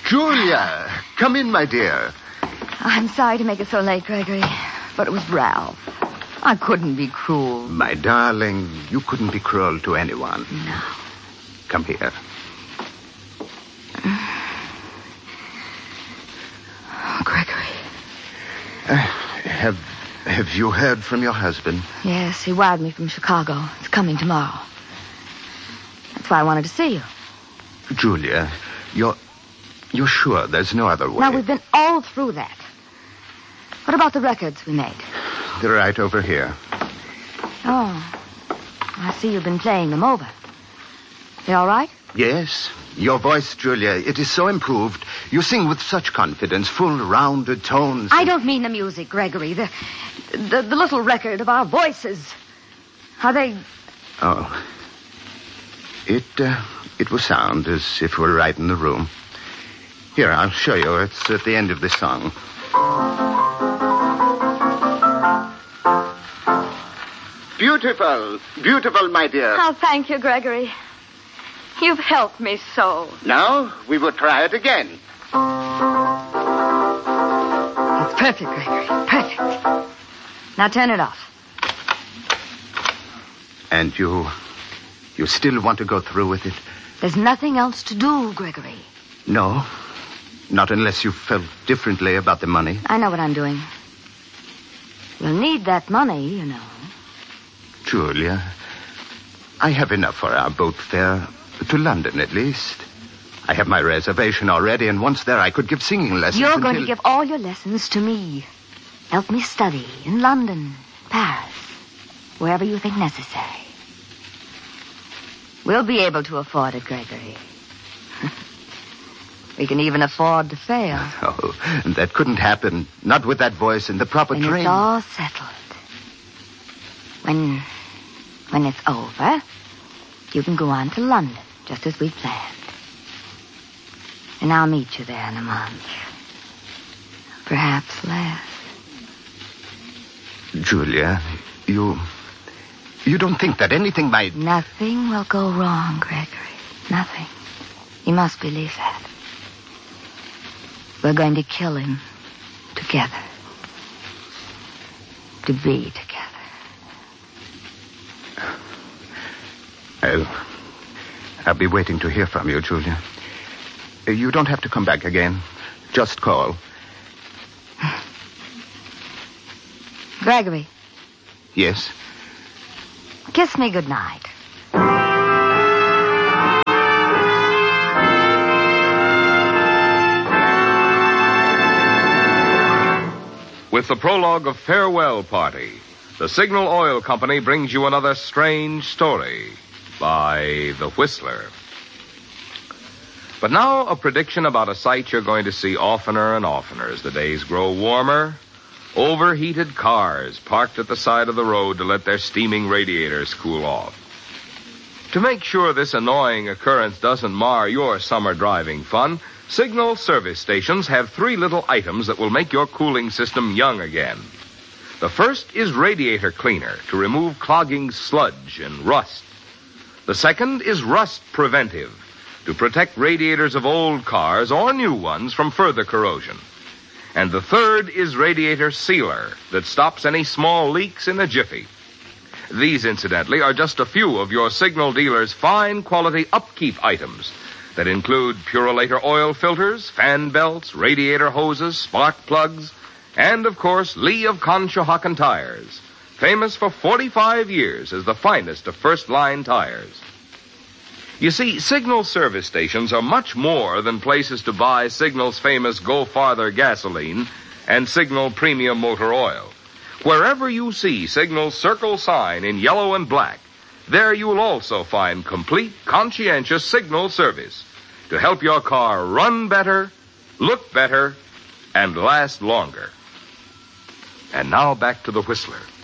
Julia, come in, my dear. I'm sorry to make it so late, Gregory, but it was Ralph. I couldn't be cruel. My darling, you couldn't be cruel to anyone. No. Come here. Oh, Gregory. Have you heard from your husband? Yes, he wired me from Chicago. It's coming tomorrow. That's why I wanted to see you. Julia, you're sure there's no other way? Now, we've been all through that. What about the records we made? They're right over here. Oh, I see you've been playing them over. They all right? Yes. Your voice, Julia, it is so improved. You sing with such confidence, full, rounded tones. I don't mean the music, Gregory. The little record of our voices. Are they... Oh. It will sound as if we're right in the room. Here, I'll show you. It's at the end of this song. Beautiful. Beautiful, my dear. Oh, thank you, Gregory. You've helped me so. Now, we will try it again. It's perfect, Gregory. Perfect. Now turn it off. And you still want to go through with it? There's nothing else to do, Gregory. No. Not unless you felt differently about the money. I know what I'm doing. We'll need that money, you know. Julia, I have enough for our boat fare. To London, at least. I have my reservation already, and once there I could give singing lessons. You're going to give all your lessons to me. Help me study in London, Paris, wherever you think necessary. We'll be able to afford it, Gregory. We can even afford to fail. Oh, that couldn't happen. Not with that voice and the proper when training. It's all settled. When it's over, you can go on to London, just as we planned. And I'll meet you there in a month. Perhaps less. Julia, you don't think that anything might... Nothing will go wrong, Gregory. Nothing. You must believe that. We're going to kill him together. To be together. I'll be waiting to hear from you, Julia. You don't have to come back again. Just call. Gregory. Yes? Kiss me goodnight. With the prologue of Farewell Party, the Signal Oil Company brings you another strange story by The Whistler. But now a prediction about a sight you're going to see oftener and oftener as the days grow warmer. Overheated cars parked at the side of the road to let their steaming radiators cool off. To make sure this annoying occurrence doesn't mar your summer driving fun, Signal service stations have 3 little items that will make your cooling system young again. The first is radiator cleaner to remove clogging sludge and rust. The second is rust preventive to protect radiators of old cars or new ones from further corrosion. And the third is radiator sealer that stops any small leaks in a jiffy. These, incidentally, are just a few of your Signal dealer's fine quality upkeep items that include Purolator oil filters, fan belts, radiator hoses, spark plugs, and, of course, Lee of Conshohocken tires, famous for 45 years as the finest of first-line tires. You see, Signal service stations are much more than places to buy Signal's famous Go Farther gasoline and Signal Premium Motor Oil. Wherever you see Signal's circle sign in yellow and black, there you'll also find complete, conscientious Signal service to help your car run better, look better, and last longer. And now back to the Whistler.